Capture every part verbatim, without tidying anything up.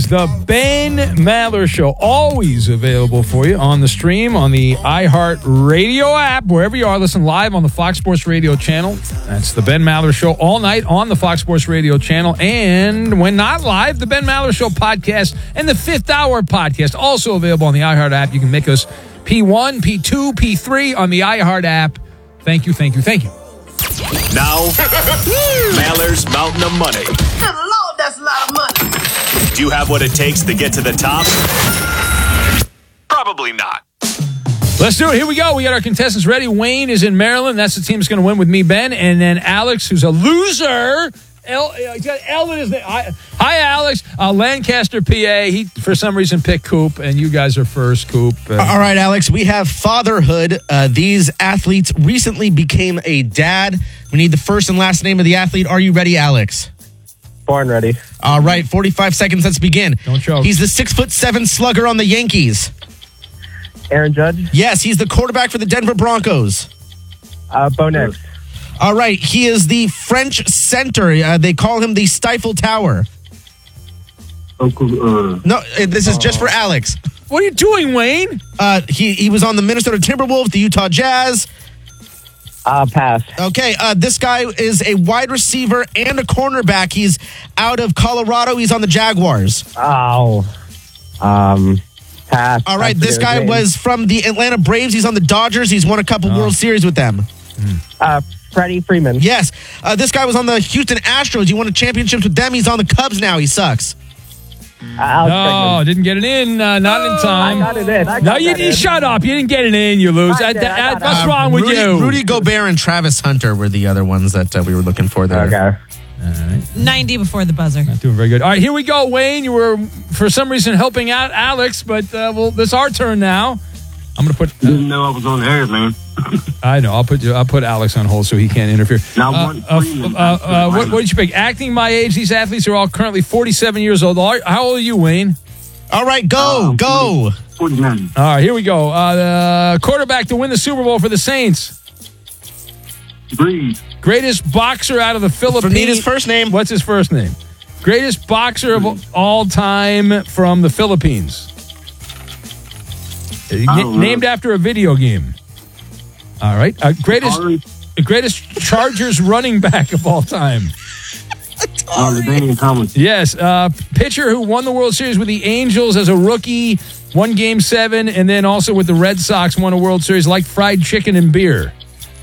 The Ben Maller Show, always available for you on the stream, on the iHeart Radio app, wherever you are. Listen live on the Fox Sports Radio channel. That's the Ben Maller Show all night on the Fox Sports Radio channel. And when not live, the Ben Maller Show podcast and the Fifth Hour podcast, also available on the iHeart app. You can make us P one, P two, P three on the iHeart app. Thank you, thank you, thank you. Now, Maller's Mountain of Money. Good Lord, that's a lot of money. Do you have what it takes to get to the top? Probably not. Let's do it. Here we go. We got our contestants ready. Wayne is in Maryland. That's the team that's going to win with me, Ben. And then Alex, who's a loser. El, he's got L in his name. Hi, hi Alex. Uh, Lancaster, P A. He, for some reason, picked Coop, and you guys are first, Coop. Uh, All right, Alex. We have fatherhood. Uh, these athletes recently became a dad. We need the first and last name of the athlete. Are you ready, Alex? Born ready. All right, forty-five seconds. Let's begin. Don't choke. He's the six foot seven slugger on the Yankees. Aaron Judge. Yes, he's the quarterback for the Denver Broncos. Uh, Bo Nix. All right, he is the French center. Uh, they call him the Stifle Tower. Uncle, uh, No, uh, this is just for Alex. what are you doing, Wayne? Uh, he he was on the Minnesota Timberwolves, the Utah Jazz. Uh, pass. Okay, uh, this guy is a wide receiver and a cornerback. He's out of Colorado. He's on the Jaguars. Oh. Um, pass. All right, I this forget guy his name. was from the Atlanta Braves. He's on the Dodgers. He's won a couple World Series with them. Uh, Freddie Freeman. Yes, uh, this guy was on the Houston Astros. He won a championship with them. He's on the Cubs now. He sucks. Uh, Alex No, Bregman. didn't get it in. Uh, not in time. I got it in. I No, got you, that you in. shut up. You didn't get it in. You lose. I Uh, did. that- I got uh, what's it. wrong with Rudy, you? Rudy Gobert and Travis Hunter were the other ones that uh, we were looking for there. Okay. ninety before the buzzer. Not doing very good. All right, here we go, Wayne. You were, for some reason, helping out Alex, but uh, well, it's our turn now. I'm going to put... didn't know I was on the air, man. I know. I'll put you. I'll put Alex on hold so he can't interfere. Now, Uh, one uh, Freeman. uh, uh, what, what did you pick? Acting my age. These athletes are all currently forty-seven years old. Are- How old are you, Wayne? All right, go, Um, go. forty-nine. All right, here we go. Uh, the quarterback to win the Super Bowl for the Saints. Breathe. Greatest boxer out of the Philippines. Need his first name. What's his first name? Greatest boxer of all time from the Philippines. Uh, don't know. Named after a video game. All right. Uh, greatest Atari. greatest Chargers running back of all time. Uh, LaDainian Thomas. Yes. Uh, pitcher who won the World Series with the Angels as a rookie, won Game seven, and then also with the Red Sox won a World Series, like fried chicken and beer.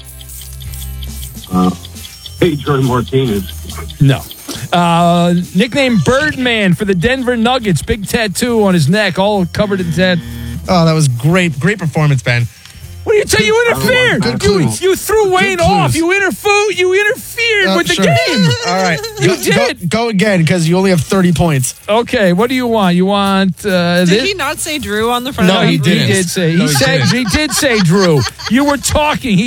Uh, Pedro Martinez. No. Uh, nicknamed Birdman for the Denver Nuggets. Big tattoo on his neck, all covered in tat. Oh, that was great. Great performance, Ben. What do you tell you interfered? Good You, clues. you threw Wayne clues. off. You interfered. You interfered Uh, with the sure. game. All right. You go, did. Go, go again because you only have thirty points. Okay, what do you want? You want uh, Did this? he not say Drew on the front No, of the he He didn't. did say. He No, he said. didn't. He did say Drew. You were talking. He